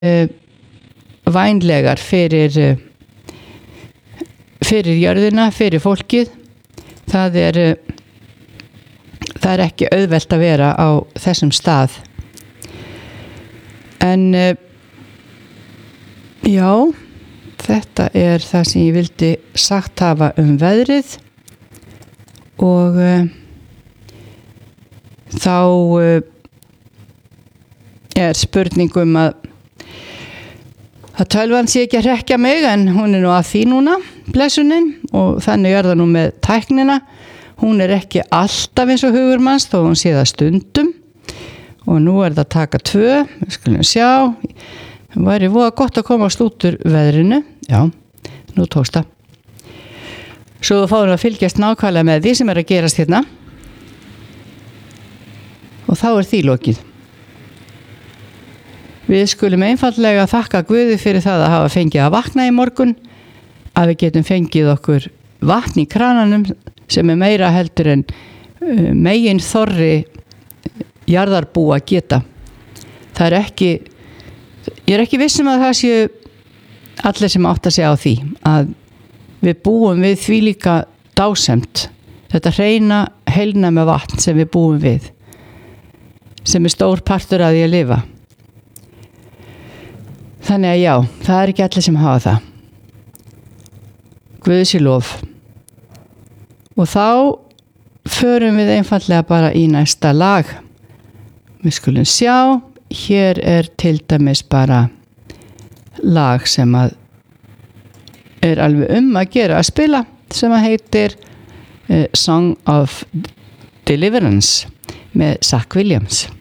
vænlegar fyrir jörðina, fyrir fólkið. Það er ekki auðvelt að vera á þessum stað. En já, þetta er það sem ég vildi sagt hafa veðrið og þá er spurning að tölvan sé ekki að hrekkja mig, en hún er nú að því núna, blessunin, og þannig er það nú með tæknina. Hún er ekki alltaf eins og hugur manns, þó hún sé það stundum, og nú er það að taka 2, við skulum sjá. Það væri voða gott að koma á slútur veðrinu, já, nú tókst það. Svo þú fáum að fylgjast nákvæmlega með því sem er að gerast hérna, og þá er því lokið. Við skulum einfaldlega þakka Guði fyrir það að hafa fengið að vakna í morgun, að við getum fengið okkur vatn í krananum sem er meira heldur en megin þorri jarðarbúa geta. Það er ekki, ég er ekki viss að það séu allir sem átta sig á því að við búum við því líka dásemd, þetta hreina heilnæma vatn sem við búum við, sem er stór partur að því að lifa. Þannig að já, það er ekki allir sem hafa það. Guði sé lof. Og þá förum við einfaldlega bara í næsta lag. Við skulum sjá, hér er til dæmis bara lag sem að er alveg að gera að spila, sem að heitir Song of Deliverance með Zach Williams.